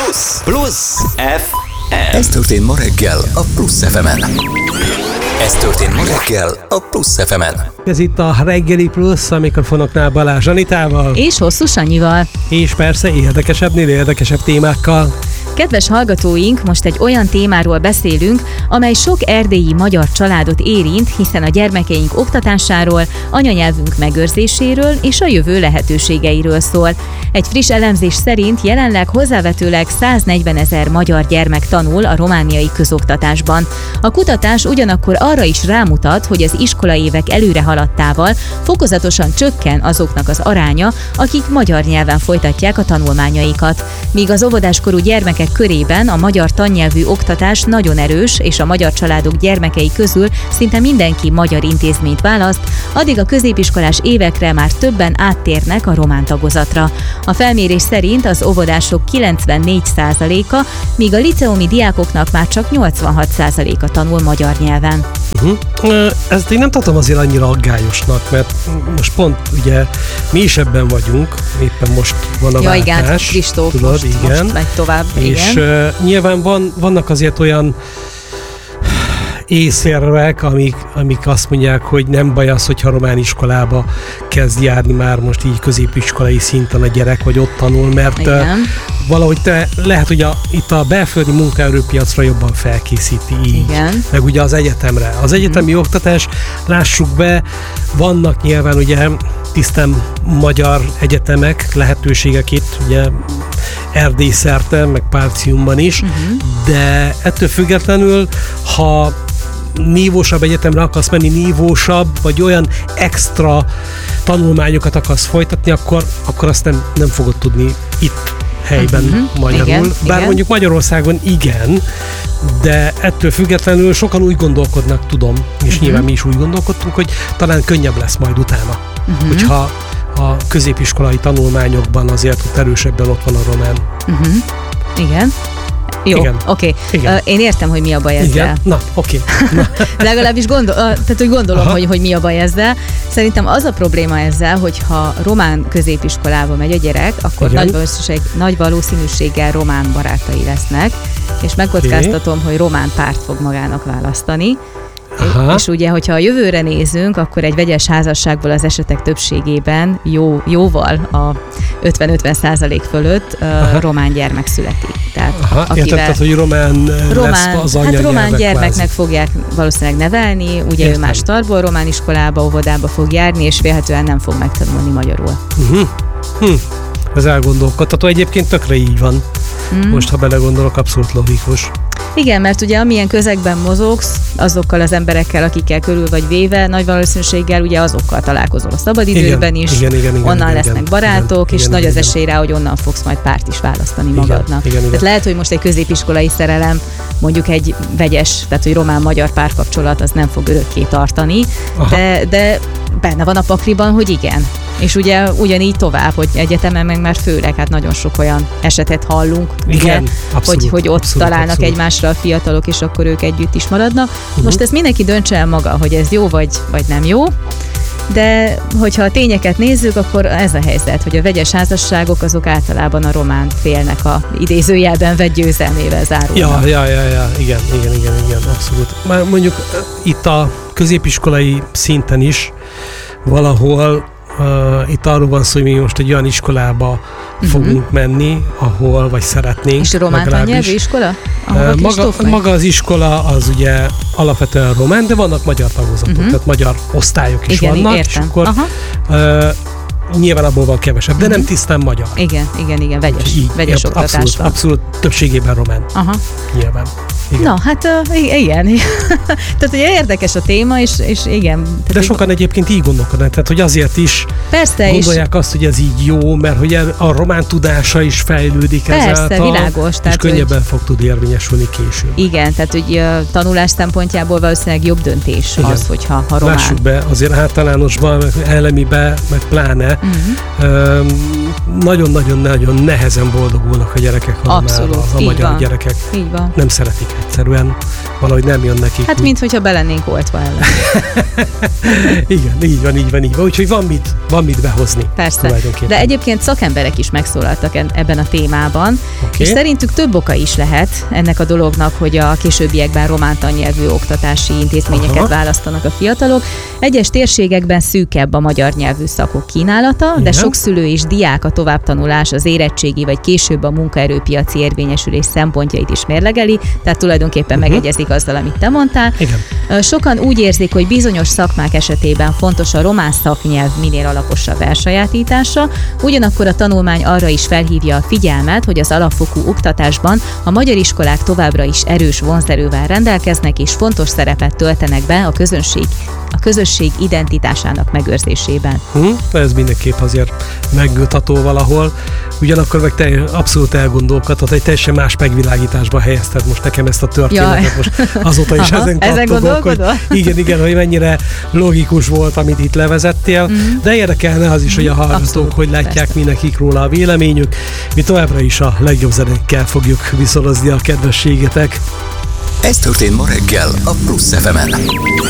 Plusz FM. Ez történt ma reggel a Plusz FM-en. Ez történt ma reggel a Plusz FM-en. Ez itt a reggeli Plusz, a mikrofonoknál Balázs Anitával. És Hosszú Sanyival. És persze érdekesebbnél érdekesebb témákkal. Kedves hallgatóink, most egy olyan témáról beszélünk, amely sok erdélyi magyar családot érint, hiszen a gyermekeink oktatásáról, anyanyelvünk megőrzéséről és a jövő lehetőségeiről szól. Egy friss elemzés szerint jelenleg hozzávetőleg 140 000 magyar gyermek tanul a romániai közoktatásban. A kutatás ugyanakkor arra is rámutat, hogy az iskolaévek előre haladtával fokozatosan csökken azoknak az aránya, akik magyar nyelven folytatják a tanulmányaikat. Míg az óvodáskorú gyermekek körében a magyar tannyelvű oktatás nagyon erős, és a magyar családok gyermekei közül szinte mindenki magyar intézményt választ, addig a középiskolás évekre már többen áttérnek a román tagozatra. A felmérés szerint az óvodások 94%-a, míg a liceumi diákoknak már csak 86%-a tanul magyar nyelven. Ezt én nem tartom azért annyira aggályosnak, mert most pont ugye mi is ebben vagyunk, éppen most van a váltás. Igen, Kristóf, tudod, most megy tovább. És nyilván vannak azért olyan észérvek, amik azt mondják, hogy nem baj az, hogyha román iskolába kezd járni már most így középiskolai szinten a gyerek, vagy ott tanul, mert valahogy lehet, hogy itt a belföldi munkaerőpiacra jobban felkészíti így. Igen. Meg ugye az egyetemre. Az egyetemi oktatás, lássuk be, vannak nyilván ugye tisztán magyar egyetemek, lehetőségek itt, ugye Erdély szerte, meg Párciumban is, de ettől függetlenül, ha nívósabb egyetemre akarsz menni, nívósabb, vagy olyan extra tanulmányokat akarsz folytatni, akkor azt nem fogod tudni itt helyben magyarul. Igen. Mondjuk Magyarországon igen, de ettől függetlenül sokan úgy gondolkodnak, tudom, és nyilván mi is úgy gondolkodtunk, hogy talán könnyebb lesz majd utána, hogyha a középiskolai tanulmányokban azért ott erősebben ott van a román. Igen. Jó, oké. Én értem, hogy mi a baj ezzel. Igen? Na, oké. Legalábbis gondolom, hogy mi a baj ezzel. Szerintem az a probléma ezzel, hogyha román középiskolába megy a gyerek, akkor nagy valószínűséggel román barátai lesznek, és megkockáztatom, hogy román párt fog magának választani. És ugye, hogyha a jövőre nézünk, akkor egy vegyes házasságból az esetek többségében jóval a 50-50% fölött román gyermek születik. Tehát értetted, hogy román lesz az anyanyelvek. Hát román gyermeknek fogják valószínűleg nevelni, ugye ő már startból román iskolába, óvodába fog járni, és vélhetően nem fog megtanulni magyarul. Ez elgondolkodtató. Egyébként tökre így van. Most, ha belegondolok, abszolút logikus. Igen, mert ugye amilyen közegben mozogsz, azokkal az emberekkel, akikkel körül vagy véve, nagy valószínűséggel ugye azokkal találkozol a szabadidőben is, onnan lesznek barátok, és nagy az esély rá, hogy onnan fogsz majd párt is választani magadnak. Tehát lehet, hogy most egy középiskolai szerelem, mondjuk egy vegyes, tehát hogy román-magyar párkapcsolat, az nem fog örökké tartani, de benne van a pakliban, hogy igen. És ugye ugyanígy tovább, hogy egyetemen meg már főleg, hát nagyon sok olyan esetet hallunk, igen, ugye, abszolút, hogy ott találnak egymásra a fiatalok, és akkor ők együtt is maradnak. Most ezt mindenki döntse el maga, hogy ez jó vagy nem jó, de hogyha a tényeket nézzük, akkor ez a helyzet, hogy a vegyes házasságok azok általában a román félnek a idézőjelben vett győzelmével zárulnak. Igen, abszolút. Már mondjuk itt a középiskolai szinten is valahol itt arról van szó, hogy mi most egy olyan iskolába fogunk menni, ahol, vagy szeretnénk. És román tannyelvű iskola? Maga az iskola az ugye alapvetően román, de vannak magyar tagozatok, tehát magyar osztályok is vannak, értem. És akkor nyilván abból van kevesebb, de nem tisztán magyar. Igen, vegyes oktatásban. Abszolút többségében román. Nyilván. Igen. Na, hát igen. Tehát ugye érdekes a téma, és igen. De sokan egyébként így gondolkodnak, tehát hogy azért is gondolják azt, hogy ez így jó, mert hogy a román tudása is fejlődik ezáltal, világos, és könnyebben fog tudni érvényesülni később. Igen, tehát hogy a tanulás szempontjából valószínűleg jobb döntés az, hogyha román. Lássuk be, azért általánosban, meg elemibe, meg pláne nagyon-nagyon-nagyon nehezen boldogulnak a gyerekek, hanem Abszolút, a így magyar van. gyerekek Így van. nem szeretik egyszerűen, valahogy nem jön nekik. Hát, mint hogyha be lennénk oltva ellen. Igen, így van. Úgyhogy van mit behozni. Persze. Tulajdonképpen. De egyébként szakemberek is megszólaltak ebben a témában, Oké. és szerintük több oka is lehet ennek a dolognak, hogy a későbbiekben román tannyelvű oktatási intézményeket Aha. választanak a fiatalok. Egyes térségekben szűkebb a magyar nyelvű szakok kínálata, de Igen. sok szülő és diák a továbbtanulás, az érettségi vagy később a munkaerőpiaci érvényesülés szempontjait is mérlegeli, tehát tulajdonképpen megegyezik azzal, amit te mondtál. Igen. Sokan úgy érzik, hogy bizonyos szakmák esetében fontos a román szaknyelv minél alaposabb elsajátítása, ugyanakkor a tanulmány arra is felhívja a figyelmet, hogy az alapfokú oktatásban a magyar iskolák továbbra is erős vonzerővel rendelkeznek, és fontos szerepet töltenek be a közösség identitásának megőrzésében. Ez mindenképp azért megnyugtató valahol. Ugyanakkor meg te abszolút elgondolkodhat, egy teljesen más megvilágításba helyezted most nekem ezt a történetet. Jaj. Most azóta is Aha, ezen ezen kattogok, hogy gondolkodol? igen, hogy mennyire logikus volt, amit itt levezettél, de érdekelne az is, hogy a hallgatók Abszolút, hogy látják, persze. mi nekik róla a véleményük. Mi továbbra is a legjobb zenékkel fogjuk viszolozni a kedvességetek. Ez történt ma reggel a Plusz FM-en.